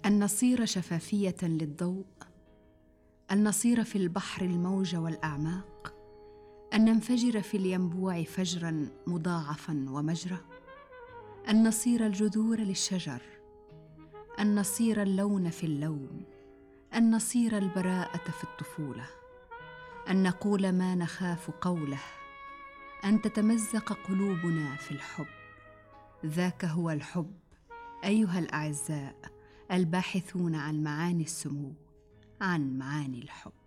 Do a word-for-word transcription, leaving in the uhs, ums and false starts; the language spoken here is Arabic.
أن نصير شفافية للضوء، أن نصير في البحر الموج والأعماق، أن ننفجر في الينبوع فجراً مضاعفاً ومجرى، أن نصير الجذور للشجر، أن نصير اللون في اللون، أن نصير البراءة في الطفولة، أن نقول ما نخاف قوله، أن تتمزق قلوبنا في الحب. ذاك هو الحب أيها الأعزاء الباحثون عن معاني السمو، عن معاني الحب.